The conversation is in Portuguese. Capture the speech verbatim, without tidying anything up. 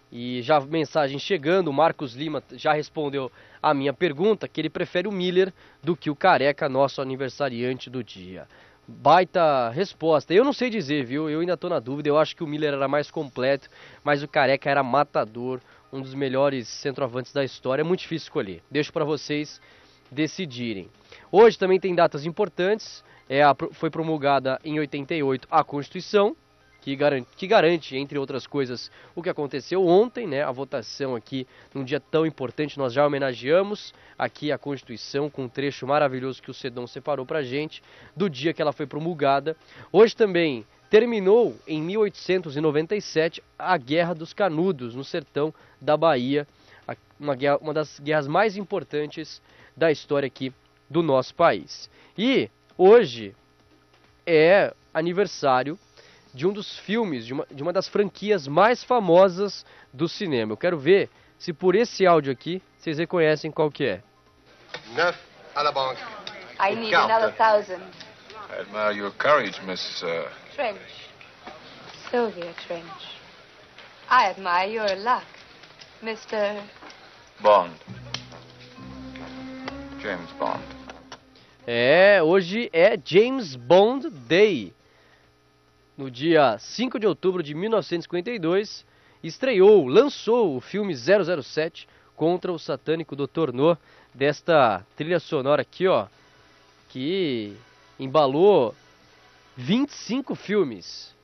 E já mensagem chegando, o Marcos Lima já respondeu a minha pergunta, que ele prefere o Miller do que o Careca, nosso aniversariante do dia. Baita resposta. Eu não sei dizer, viu? Eu ainda tô na dúvida. Eu acho que o Miller era mais completo, mas o Careca era matador, um dos melhores centroavantes da história. É muito difícil escolher. Deixo para vocês decidirem. Hoje também tem datas importantes. É a, foi promulgada em oitenta e oito a Constituição, que garante, que garante, entre outras coisas, o que aconteceu ontem, né? A votação aqui, num dia tão importante, nós já homenageamos aqui a Constituição com um trecho maravilhoso que o Sedão separou pra gente, do dia que ela foi promulgada. Hoje também terminou, em mil oitocentos e noventa e sete, a Guerra dos Canudos, no sertão da Bahia, uma, guerra, uma das guerras mais importantes da história aqui do nosso país. E hoje é aniversário de um dos filmes, de uma, de uma das franquias mais famosas do cinema. Eu quero ver se por esse áudio aqui vocês reconhecem qual que é. Neuf à la banque. I need another thousand. I admire your courage, Miss... Uh... Trench. Sylvia Trench. I admire your luck, mister Bond. James Bond. É, hoje é James Bond Day. No dia cinco de outubro de mil novecentos e cinquenta e dois, estreou, lançou o filme zero zero sete contra o satânico doutor No, desta trilha sonora aqui, ó, que embalou vinte e cinco filmes.